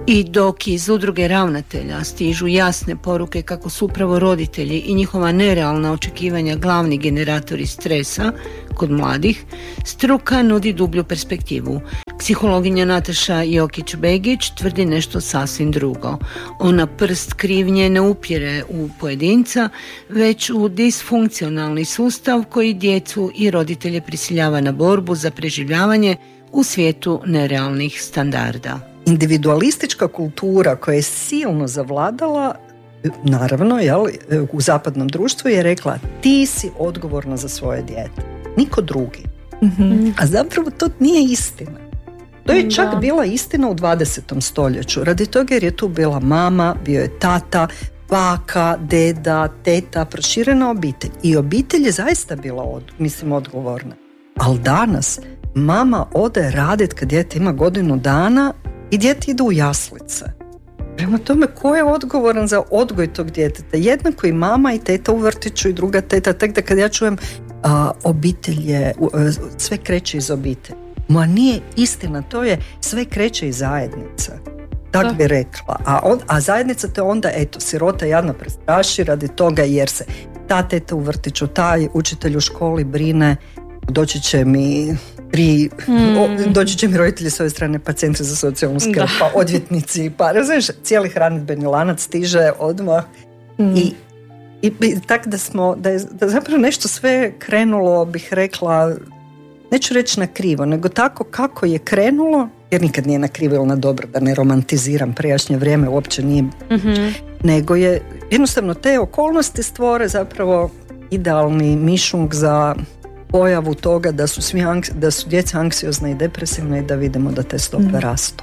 I dok iz udruge ravnatelja stižu jasne poruke kako su upravo roditelji i njihova nerealna očekivanja glavni generatori stresa kod mladih, struka nudi dublju perspektivu. Psihologinja Nataša Jokić-Begić tvrdi nešto sasvim drugo. Ona prst krivnje ne upire u pojedinca, već u disfunkcionalni sustav koji djecu i roditelje prisiljava na borbu za preživljavanje u svijetu nerealnih standarda. Individualistička kultura koja je silno zavladala, naravno, u zapadnom društvu je rekla ti si odgovorna za svoje dijete, niko drugi. Mm-hmm. A zapravo to nije istina. To je čak bila istina u 20. stoljeću, radi toga jer je tu bila mama, bio je tata, baka, deda, teta, proširena obitelj. I obitelj je zaista bila odgovorna. Ali danas mama ode radit kad dijete ima godinu dana i dijete ide u jaslice. Prema tome, ko je odgovoran za odgoj tog djeteta? Jednako i mama i teta u vrtiću i druga teta. Tako da kad ja čujem obitelj je, sve kreće iz obitelji. Ma nije istina, to je sve kreće iz zajednice. Tak bi rekla. A zajednica te onda, sirota jadna prestraši radi toga jer se ta teta u vrtiću, taj učitelj u školi brine, doći će mi roditelji s ove strane, pa centri za socijalnu skrb, pa odvjetnici, pa znaš, cijeli hranidbeni lanac stiže odmah. I tako da je zapravo nešto sve krenulo, bih rekla, neću reći na krivo, nego tako kako je krenulo, jer nikad nije na krivo ili na dobro, da ne romantiziram prijašnje vrijeme, uopće nije, nego je jednostavno te okolnosti stvore zapravo idealni mišung za pojavu toga da su djeca anksiozna i depresivna i da vidimo da te stope rastu.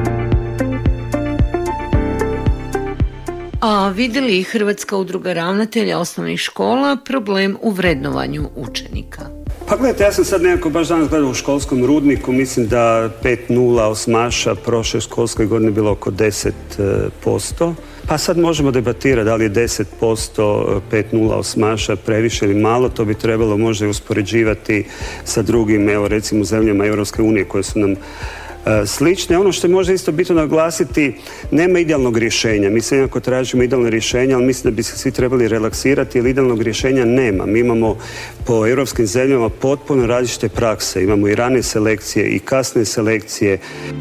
A vidi li Hrvatska udruga ravnatelja osnovnih škola problem u vrednovanju učenika? Pa gledajte, ja sam sad nekako baš danas gledao u školskom rudniku, mislim da 5.0 osmaša prošle školske godine bilo oko 10%. Pa sad možemo debatirati da li je 10% 5.0 osmaša previše ili malo, to bi trebalo možda i uspoređivati sa drugim, evo recimo zemljama Europske unije koje su nam slične. Ono što je možda isto bitno naglasiti, nema idealnog rješenja. Mi se nekako tražimo idealno rješenje, ali mislim da bi se svi trebali relaksirati jer idealnog rješenja nema. Mi imamo po europskim zemljama potpuno različite prakse. Imamo i rane selekcije i kasne selekcije.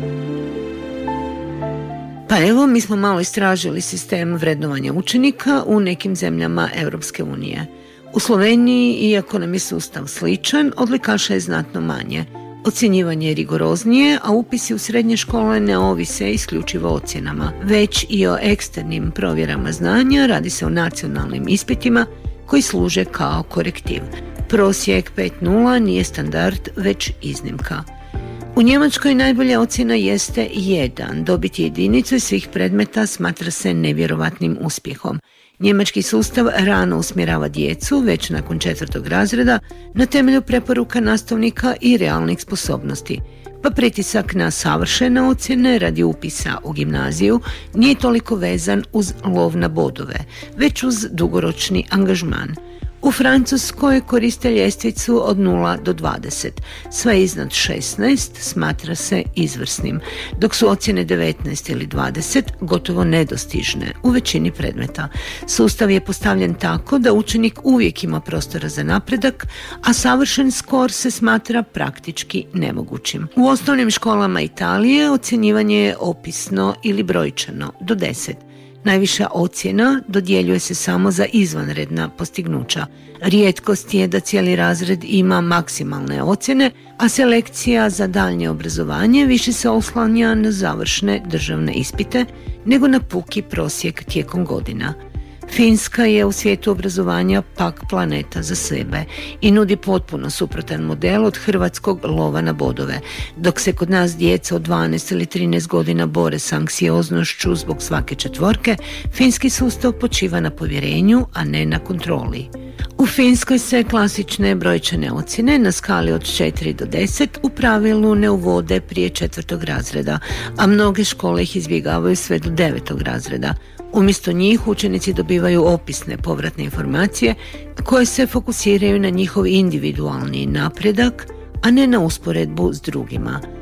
Pa evo, mi smo malo istražili sistem vrednovanja učenika u nekim zemljama Europske unije. U Sloveniji, iako nam je sustav sličan, odlikaša je znatno manje. Ocjenjivanje je rigoroznije, a upisi u srednje škole ne ovise isključivo o ocjenama, već i o eksternim provjerama znanja, radi se o nacionalnim ispitima koji služe kao korektiv. Prosjek 5.0 nije standard, već iznimka. U Njemačkoj najbolja ocjena jeste 1. Dobiti jedinicu iz svih predmeta smatra se nevjerovatnim uspjehom. Njemački sustav rano usmjerava djecu, već nakon 4. razreda, na temelju preporuka nastavnika i realnih sposobnosti. Pa pritisak na savršene ocjene radi upisa u gimnaziju nije toliko vezan uz lov na bodove, već uz dugoročni angažman. U Francuskoj koriste ljestvicu od 0 do 20. Sve iznad 16 smatra se izvrsnim, dok su ocjene 19 ili 20 gotovo nedostižne u većini predmeta. Sustav je postavljen tako da učenik uvijek ima prostora za napredak, a savršen skor se smatra praktički nemogućim. U osnovnim školama Italije ocjenjivanje je opisno ili brojčano do 10. Najviša ocjena dodjeljuje se samo za izvanredna postignuća. Rijetkost je da cijeli razred ima maksimalne ocjene, a selekcija za daljnje obrazovanje više se oslanja na završne državne ispite nego na puki prosjek tijekom godina. Finska je u svijetu obrazovanja pak planeta za sebe i nudi potpuno suprotan model od hrvatskog lova na bodove. Dok se kod nas djeca od 12 ili 13 godina bore s anksioznošću zbog svake četvorke, finski sustav počiva na povjerenju, a ne na kontroli. U Finskoj se klasične brojčane ocjene na skali od 4 do 10 u pravilu ne uvode prije 4. razreda, a mnoge škole ih izbjegavaju sve do 9. razreda. Umjesto njih učenici dobivaju opisne povratne informacije koje se fokusiraju na njihov individualni napredak, a ne na usporedbu s drugima.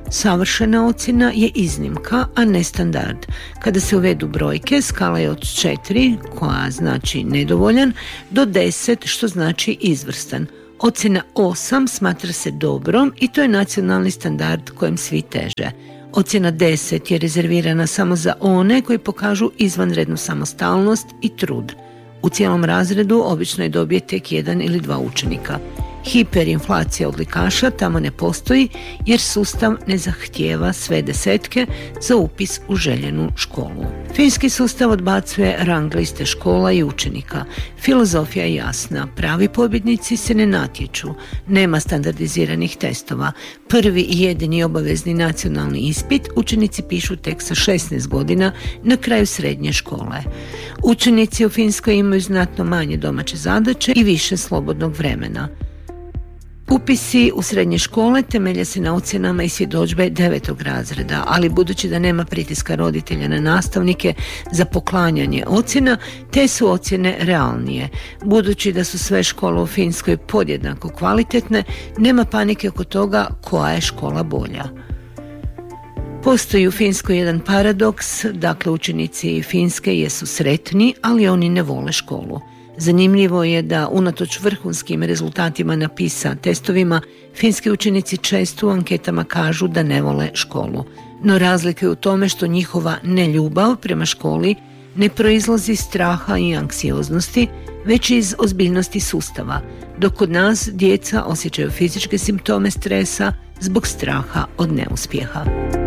Savršena ocjena je iznimka, a ne standard. Kada se uvedu brojke, skala je od 4, koja znači nedovoljan, do 10, što znači izvrstan. Ocjena 8 smatra se dobrom i to je nacionalni standard kojem svi teže. Ocjena 10 je rezervirana samo za one koji pokažu izvanrednu samostalnost i trud. U cijelom razredu obično je dobije tek 1 ili 2 učenika. Hiperinflacija odlikaša tamo ne postoji jer sustav ne zahtijeva sve desetke za upis u željenu školu. Finski sustav odbacuje rang liste škola i učenika. Filozofija je jasna, pravi pobjednici se ne natječu, nema standardiziranih testova. Prvi i jedini obavezni nacionalni ispit učenici pišu tek sa 16 godina na kraju srednje škole. Učenici u Finskoj imaju znatno manje domaće zadaće i više slobodnog vremena. Upisi u srednje škole temelje se na ocjenama i svjedodžbe 9. razreda, ali budući da nema pritiska roditelja na nastavnike za poklanjanje ocjena, te su ocjene realnije. Budući da su sve škole u Finskoj podjednako kvalitetne, nema panike oko toga koja je škola bolja. Postoji u Finskoj jedan paradoks, dakle učenici Finske jesu sretni, ali oni ne vole školu. Zanimljivo je da unatoč vrhunskim rezultatima na PISA testovima, finski učenici često u anketama kažu da ne vole školu. No razlika je u tome što njihova neljubav prema školi ne proizlazi iz straha i anksioznosti, već iz ozbiljnosti sustava, dok kod nas djeca osjećaju fizičke simptome stresa zbog straha od neuspjeha.